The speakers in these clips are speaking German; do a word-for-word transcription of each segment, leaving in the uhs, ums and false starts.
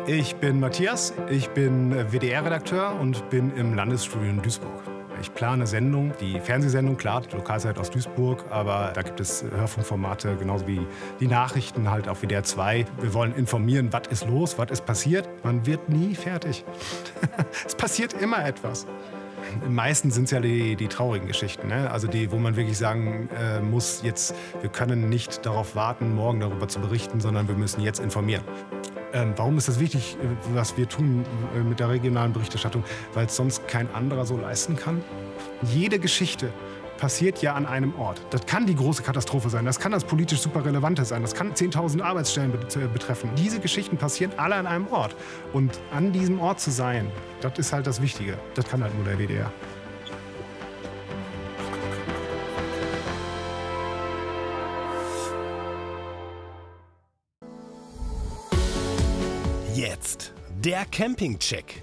Ich bin Matthias, ich bin W D R-Redakteur und bin im Landesstudio in Duisburg. Ich plane Sendungen, die Fernsehsendung, klar, die Lokalzeit aus Duisburg, aber da gibt es Hörfunkformate, genauso wie die Nachrichten halt auf W D R zwei. Wir wollen informieren, was ist los, was ist passiert. Man wird nie fertig. Es passiert immer etwas. Im meisten sind es ja die, die traurigen Geschichten, ne? Also die, wo man wirklich sagen äh, muss, jetzt, wir können nicht darauf warten, morgen darüber zu berichten, sondern wir müssen jetzt informieren. Ähm, warum ist das wichtig, was wir tun äh, mit der regionalen Berichterstattung? Weil es sonst kein anderer so leisten kann. Jede Geschichte passiert ja an einem Ort. Das kann die große Katastrophe sein, das kann das politisch super Relevante sein, das kann zehntausend Arbeitsstellen betreffen. Diese Geschichten passieren alle an einem Ort. Und an diesem Ort zu sein, das ist halt das Wichtige. Das kann halt nur der W D R. Jetzt der Campingcheck.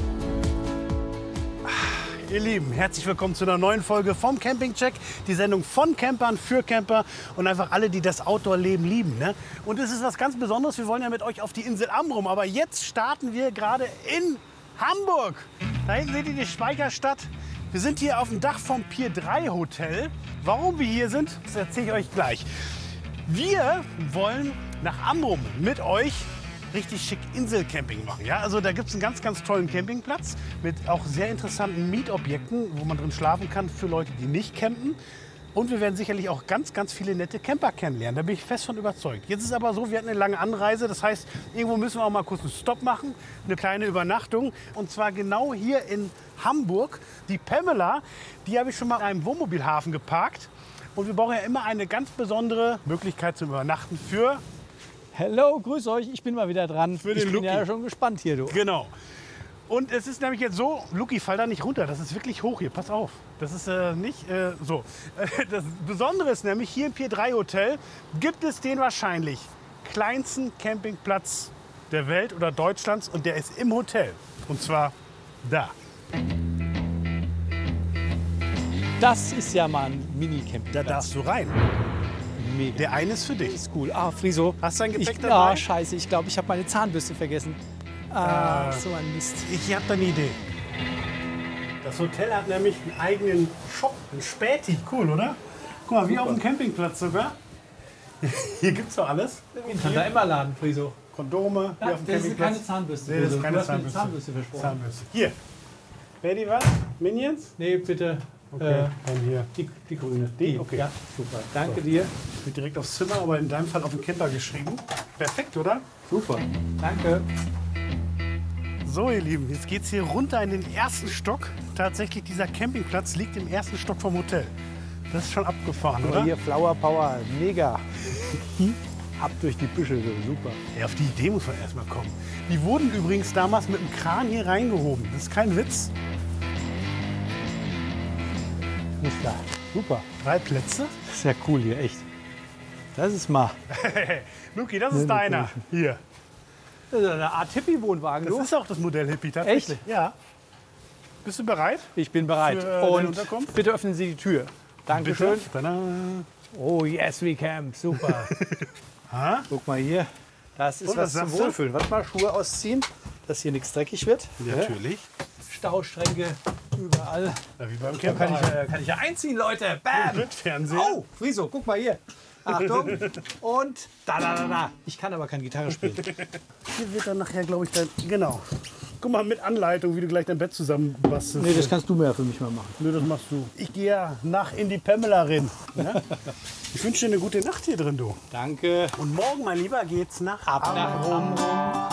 Ihr Lieben, herzlich willkommen zu einer neuen Folge vom Campingcheck. Die Sendung von Campern für Camper und einfach alle, die das Outdoor-Leben lieben. Ne? Und es ist was ganz Besonderes. Wir wollen ja mit euch auf die Insel Amrum. Aber jetzt starten wir gerade in Hamburg. Da hinten seht ihr die Speicherstadt. Wir sind hier auf dem Dach vom Pier drei Hotel. Warum wir hier sind, das erzähle ich euch gleich. Wir wollen nach Amrum mit euch richtig schick Inselcamping machen. Ja? Also da gibt es einen ganz, ganz tollen Campingplatz mit auch sehr interessanten Mietobjekten, wo man drin schlafen kann für Leute, die nicht campen. Und wir werden sicherlich auch ganz, ganz viele nette Camper kennenlernen. Da bin ich fest von überzeugt. Jetzt ist aber so, wir hatten eine lange Anreise. Das heißt, irgendwo müssen wir auch mal kurz einen Stopp machen, eine kleine Übernachtung. Und zwar genau hier in Hamburg. Die Pamela, die habe ich schon mal in einem Wohnmobilhafen geparkt. Und wir brauchen ja immer eine ganz besondere Möglichkeit zum Übernachten für... Hallo, grüß euch, ich bin mal wieder dran. Für den ich bin Luki. ja schon gespannt hier, du. Genau. Und es ist nämlich jetzt so, Luki, fall da nicht runter, das ist wirklich hoch hier, pass auf. Das ist äh, nicht äh, so. Das Besondere ist nämlich, hier im Pier drei Hotel gibt es den wahrscheinlich kleinsten Campingplatz der Welt oder Deutschlands und der ist im Hotel. Und zwar da. Das ist ja mal ein Mini-Campingplatz. Da darfst du rein. Mega. Der eine ist für dich. Ist cool. Ah, Friso. Hast du dein Gepäck ich, dabei? Ah, scheiße, ich glaube, ich habe meine Zahnbürste vergessen. Ah, Ah. so ein Mist. Ich habe da eine Idee. Das Hotel hat nämlich einen eigenen Shop, einen Späti. Cool, oder? Guck mal, wie auf dem Campingplatz sogar. Hier gibt's doch alles. Ich kann da immer laden, Friso. Kondome, wie Ja, auf dem das ist Campingplatz. keine Zahnbürste. Nee, das Friso. ist keine du hast mir eine Zahnbürste. Zahnbürste versprochen. Zahnbürste. Hier. Ready was? Minions? Nee, bitte. Okay, Äh, dann hier. die, die grüne. Die? Okay. Ja, super. Danke dir. Wird direkt aufs Zimmer, aber in deinem Fall auf den Camper geschrieben. Perfekt, oder? Super. Danke. So, ihr Lieben, jetzt geht's hier runter in den ersten Stock. Tatsächlich, dieser Campingplatz liegt im ersten Stock vom Hotel. Das ist schon abgefahren, oder? Hier Flower Power, mega. Ab durch die Büsche, so super. Ja, auf die Idee muss man erstmal kommen. Die wurden übrigens damals mit dem Kran hier reingehoben. Das ist kein Witz. Nicht klar. Super. Drei Plätze. Das ist ja cool hier, echt. Das ist mal. Luki, das ist deiner. Hier. Das ist eine Art Hippie-Wohnwagen, Das du. ist auch das Modell Hippie, tatsächlich. Echt? Ja. Bist du bereit? Ich bin bereit. Für, äh, deine Und Unterkunft? bitte öffnen Sie die Tür. Dankeschön. Bitte? Tada. Oh, yes, we camp. Super. Ha? Guck mal hier. Das ist Und, was was zum sagst du? Wohlfühlen. Warte mal, Schuhe ausziehen, dass hier nichts dreckig wird. Natürlich. Staustränke überall. Ja, wie beim Da Camper. kann ich, äh, kann ich ja einziehen, Leute. Bam. Mit Fernseher. Oh, Friso, guck mal hier. Achtung. Und da, da, da, da. Ich kann aber keine Gitarre spielen. Hier wird dann nachher, glaube ich, dein... Genau. Guck mal, mit Anleitung, wie du gleich dein Bett zusammenbastelst. Nee, das kannst du mir ja für mich mal machen. Nö, das machst du. Ich gehe ja nach in die Pamela rein. Ne? Ich wünsche dir eine gute Nacht hier drin, du. Danke. Und morgen, mein Lieber, geht's nach Ab nach Amrum.